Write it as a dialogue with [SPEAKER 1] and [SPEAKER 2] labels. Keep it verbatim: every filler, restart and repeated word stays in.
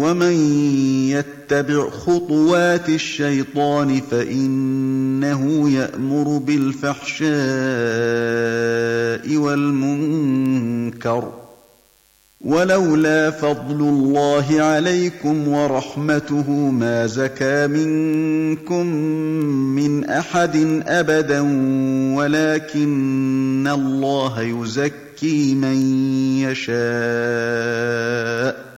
[SPEAKER 1] ومن يتبع خطوات الشيطان فإنه يأمر بالفحشاء والمنكر ولولا فضل الله عليكم ورحمته ما زكى منكم من أحد أبدا ولكن الله يزكي من يشاء